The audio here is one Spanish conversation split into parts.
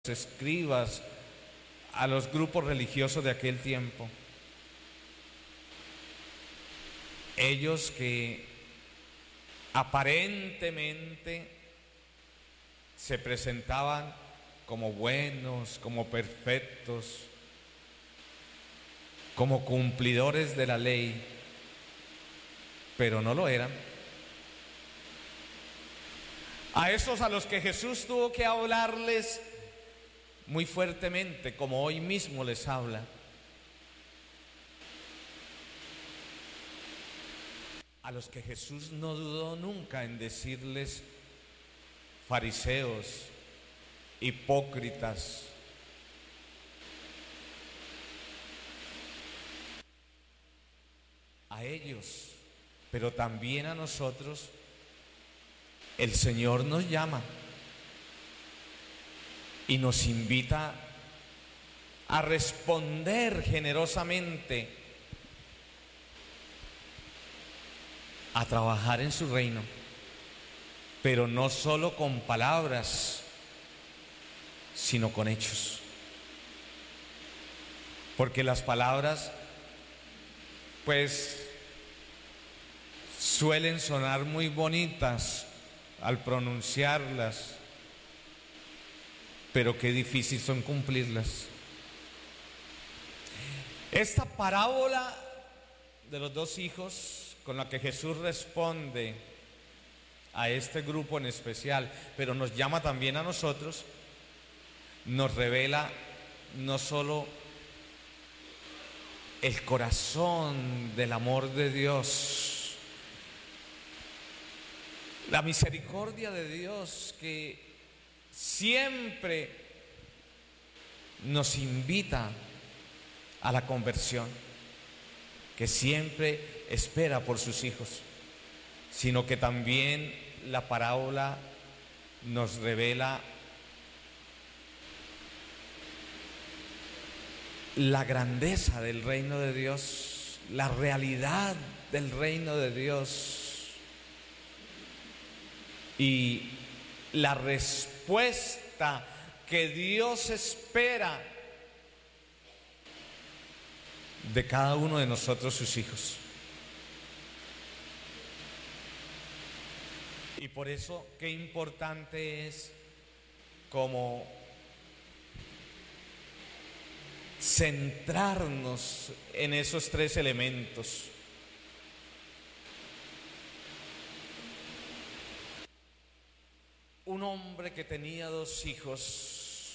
escribas, a los grupos religiosos de aquel tiempo. Ellos que aparentemente se presentaban como buenos, como perfectos, como cumplidores de la ley, pero no lo eran. A esos a los que Jesús tuvo que hablarles muy fuertemente, como hoy mismo les habla. A los que Jesús no dudó nunca en decirles fariseos, hipócritas. A ellos, pero también a nosotros, el Señor nos llama y nos invita a responder generosamente, a trabajar en su reino, pero no solo con palabras, sino con hechos. Porque las palabras, pues, suelen sonar muy bonitas al pronunciarlas, pero qué difícil son cumplirlas. Esta parábola de los dos hijos con la que Jesús responde a este grupo en especial, pero nos llama también a nosotros, nos revela no solo el corazón del amor de Dios, la misericordia de Dios que siempre nos invita a la conversión, que siempre espera por sus hijos, sino que también la parábola nos revela la grandeza del reino de Dios, la realidad del reino de Dios y la respuesta que Dios espera de cada uno de nosotros, sus hijos. Y por eso qué importante es como centrarnos en esos tres elementos. Un hombre que tenía dos hijos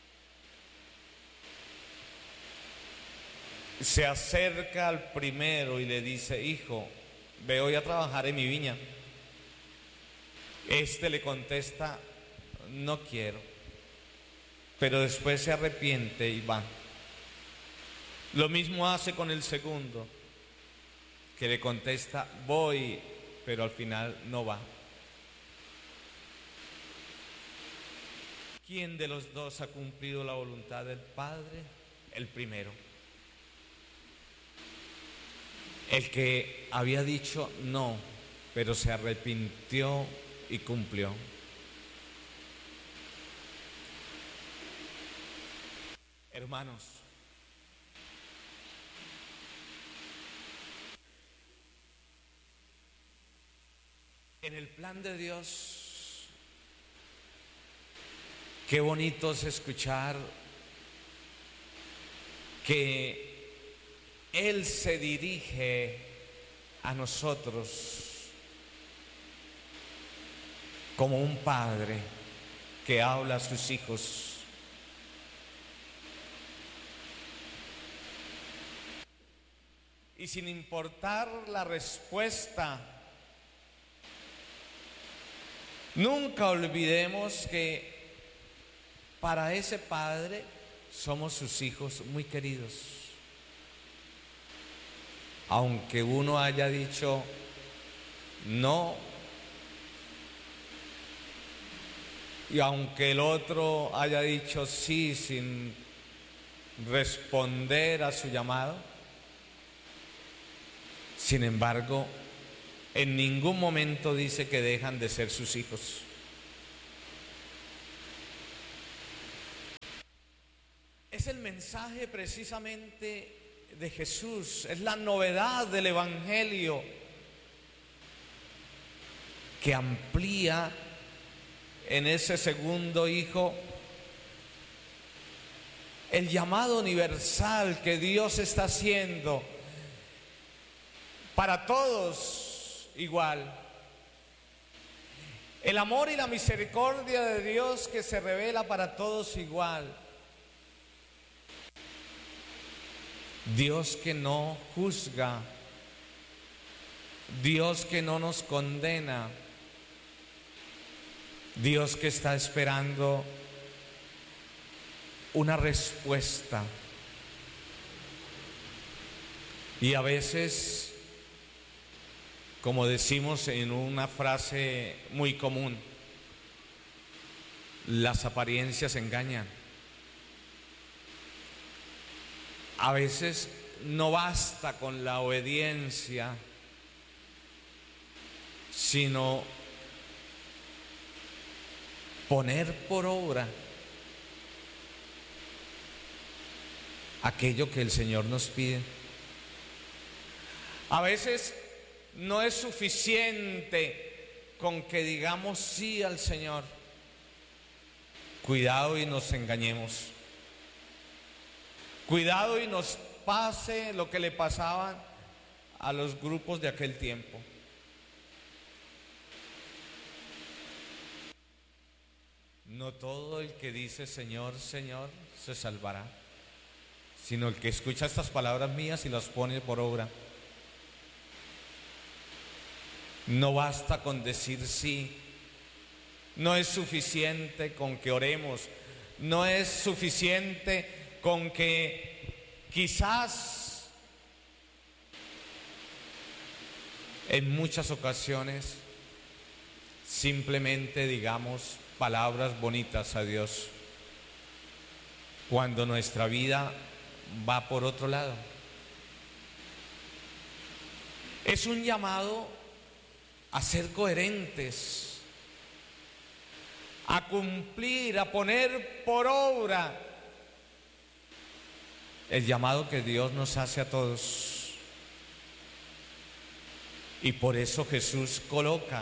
se acerca al primero y le dice: hijo, ve hoy a trabajar en mi viña. Este le contesta: no quiero. Pero después se arrepiente y va. Lo mismo hace con el segundo, que le contesta: voy, pero al final no va. ¿Quién de los dos ha cumplido la voluntad del Padre? El primero. El que había dicho no, pero se arrepintió y cumplió. Hermanos, en el plan de Dios, qué bonito es escuchar que Él se dirige a nosotros como un padre que habla a sus hijos. Y sin importar la respuesta, nunca olvidemos que para ese Padre somos sus hijos muy queridos. Aunque uno haya dicho no, y aunque el otro haya dicho sí sin responder a su llamado, sin embargo, en ningún momento dice que dejan de ser sus hijos. es el mensaje precisamente de Jesús, es la novedad del Evangelio que amplía en ese segundo hijo el llamado universal que Dios está haciendo para todos igual. El amor y la misericordia de Dios que se revela para todos igual. Dios que no juzga, Dios que no nos condena, Dios que está esperando una respuesta. Y a veces, como decimos en una frase muy común, las apariencias engañan. A veces no basta con la obediencia, sino poner por obra aquello que el Señor nos pide. A veces no es suficiente con que digamos sí al Señor. Cuidado y nos engañemos. Cuidado y nos pase lo que le pasaban a los grupos de aquel tiempo. No todo el que dice Señor, Señor, se salvará, sino el que escucha estas palabras mías y las pone por obra. No basta con decir sí, no es suficiente con que oremos, no es suficiente con que quizás en muchas ocasiones simplemente digamos palabras bonitas a Dios, cuando nuestra vida va por otro lado. Es un llamado a ser coherentes, a cumplir, a poner por obra el llamado que Dios nos hace a todos. Y por eso Jesús coloca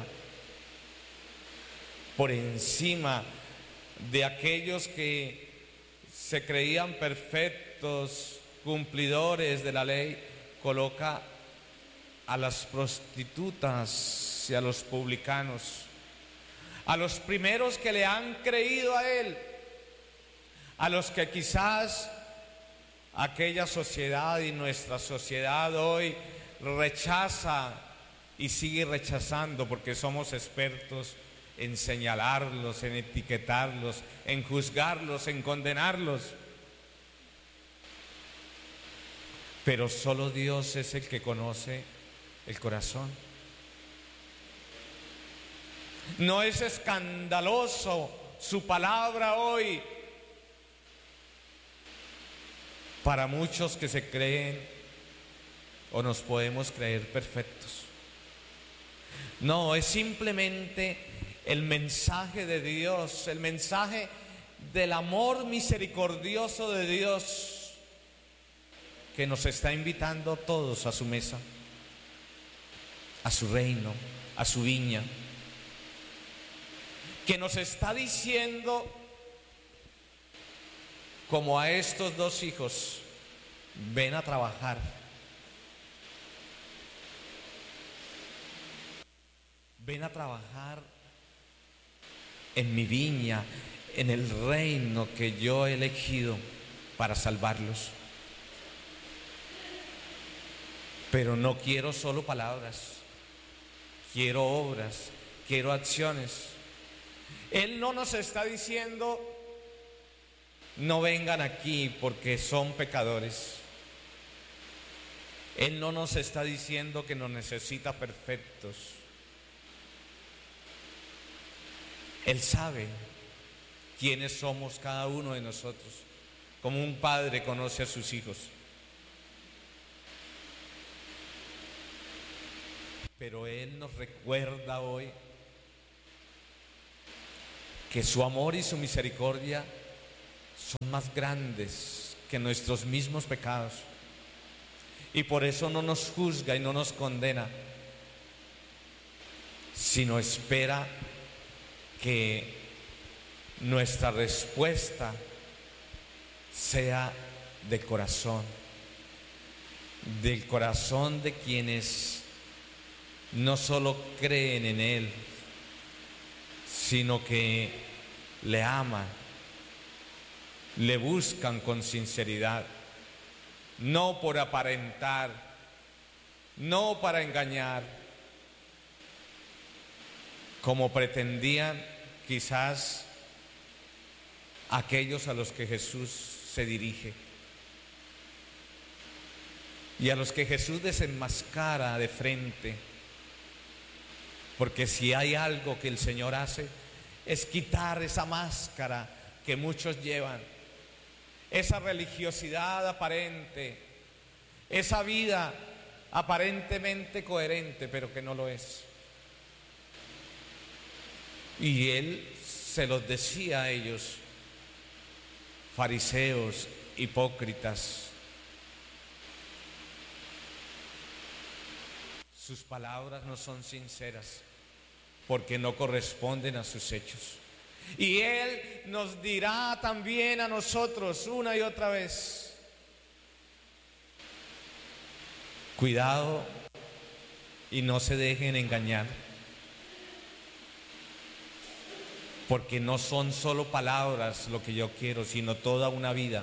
por encima de aquellos que se creían perfectos, cumplidores de la ley, coloca a las prostitutas y a los publicanos, a los primeros que le han creído a Él, a los que quizás aquella sociedad y nuestra sociedad hoy rechaza y sigue rechazando, porque somos expertos en señalarlos, en etiquetarlos, en juzgarlos, en condenarlos. Pero solo Dios es el que conoce el corazón. No es escandaloso su palabra hoy para muchos que se creen o nos podemos creer perfectos. No, es simplemente el mensaje de Dios, el mensaje del amor misericordioso de Dios que nos está invitando a todos a su mesa, a su reino, a su viña, que nos está diciendo, como a estos dos hijos, ven a trabajar, ven a trabajar en mi viña, en el reino que yo he elegido para salvarlos. Pero no quiero solo palabras, quiero obras, quiero acciones. Él no nos está diciendo, no vengan aquí porque son pecadores. Él no nos está diciendo que nos necesita perfectos. Él sabe quiénes somos cada uno de nosotros, como un padre conoce a sus hijos. Pero Él nos recuerda hoy que su amor y su misericordia son más grandes que nuestros mismos pecados. Y por eso no nos juzga y no nos condena, sino espera que nuestra respuesta sea de corazón, del corazón de quienes no solo creen en Él, sino que le aman, le buscan con sinceridad, no por aparentar, no para engañar, como pretendían quizás aquellos a los que Jesús se dirige y a los que Jesús desenmascara de frente. Porque si hay algo que el Señor hace, es quitar esa máscara que muchos llevan, esa religiosidad aparente, esa vida aparentemente coherente, pero que no lo es. Y Él se los decía a ellos: fariseos, hipócritas, sus palabras no son sinceras porque no corresponden a sus hechos. Y Él nos dirá también a nosotros una y otra vez: cuidado y no se dejen engañar, porque no son solo palabras lo que yo quiero, sino toda una vida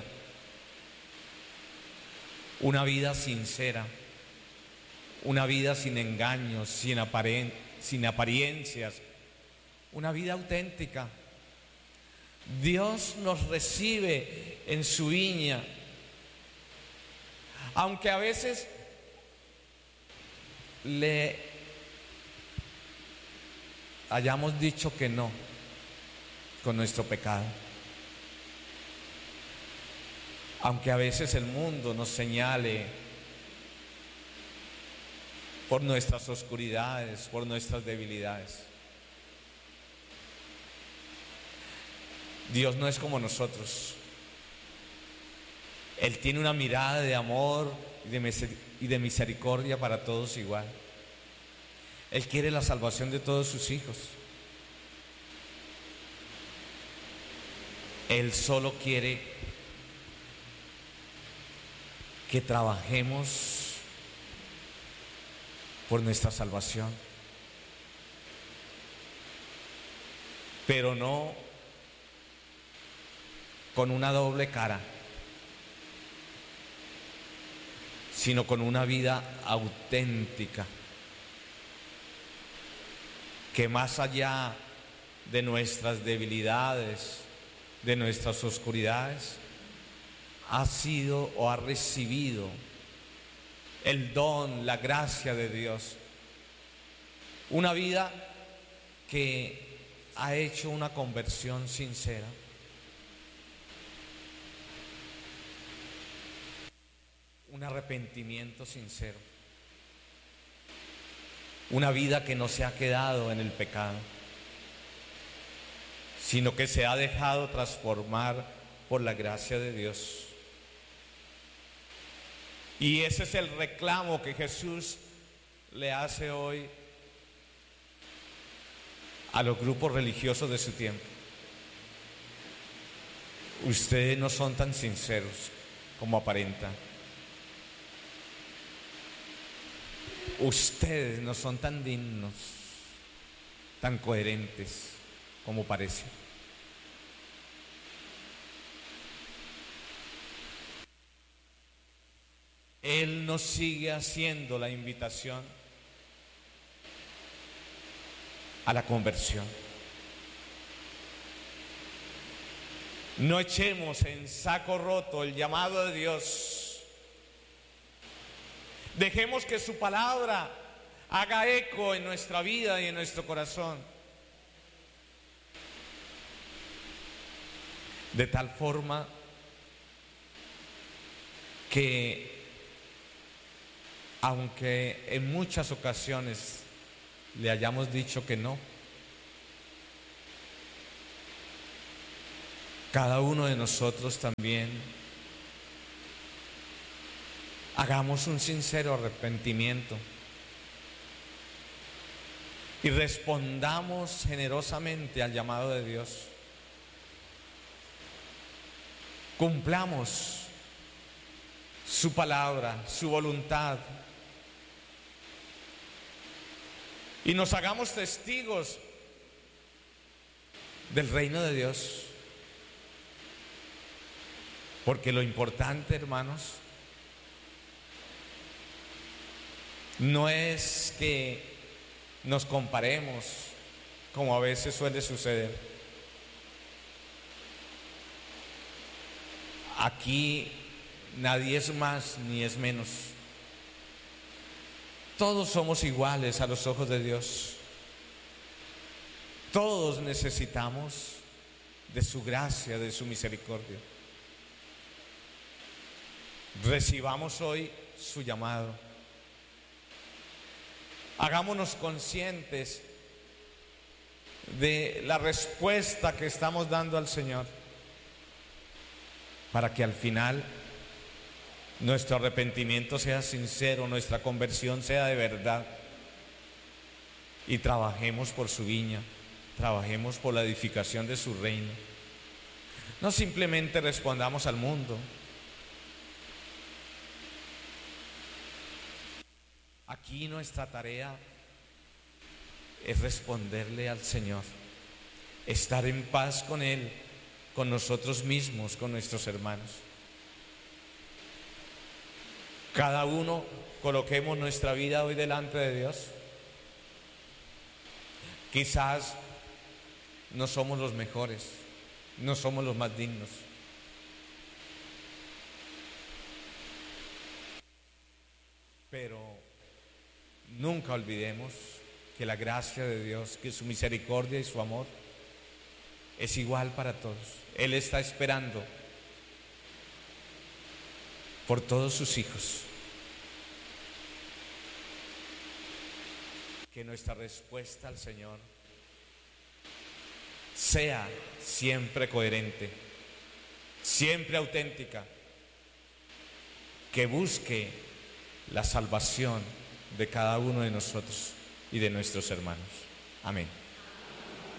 sincera, una vida sin engaños, sin apariencias, una vida auténtica. Dios nos recibe en su viña, aunque a veces le hayamos dicho que no con nuestro pecado, aunque a veces el mundo nos señale por nuestras oscuridades, por nuestras debilidades. Dios no es como nosotros. Él tiene una mirada de amor y de misericordia para todos igual. Él quiere la salvación de todos sus hijos. Él solo quiere que trabajemos por nuestra salvación, pero no con una doble cara, sino con una vida auténtica, que más allá de nuestras debilidades, de nuestras oscuridades, ha sido o ha recibido el don, la gracia de Dios. Una vida que ha hecho una conversión sincera. Un arrepentimiento sincero. Una vida que no se ha quedado en el pecado, sino que se ha dejado transformar por la gracia de Dios. Y ese es el reclamo que Jesús le hace hoy a los grupos religiosos de su tiempo. Ustedes no son tan sinceros como aparentan. Ustedes no son tan dignos, tan coherentes como parece. Él nos sigue haciendo la invitación a la conversión. No echemos en saco roto el llamado de Dios. Dejemos que su palabra haga eco en nuestra vida y en nuestro corazón, de tal forma que, aunque en muchas ocasiones le hayamos dicho que no, cada uno de nosotros también hagamos un sincero arrepentimiento y respondamos generosamente al llamado de Dios. Cumplamos su palabra, su voluntad, y nos hagamos testigos del reino de Dios. Porque lo importante, hermanos, no es que nos comparemos, como a veces suele suceder. Aquí nadie es más ni es menos. Todos somos iguales a los ojos de Dios. Todos necesitamos de su gracia, de su misericordia. Recibamos hoy su llamado. Hagámonos conscientes de la respuesta que estamos dando al Señor, para que al final nuestro arrepentimiento sea sincero, nuestra conversión sea de verdad, y trabajemos por su viña, trabajemos por la edificación de su reino. No simplemente respondamos al mundo. Aquí nuestra tarea es responderle al Señor, estar en paz con Él, con nosotros mismos, con nuestros hermanos. Cada uno coloquemos nuestra vida hoy delante de Dios. Quizás no somos los mejores, no somos los más dignos, pero nunca olvidemos que la gracia de Dios, que su misericordia y su amor es igual para todos. Él está esperando por todos sus hijos. Que nuestra respuesta al Señor sea siempre coherente, siempre auténtica, que busque la salvación de cada uno de nosotros y de nuestros hermanos. Amén.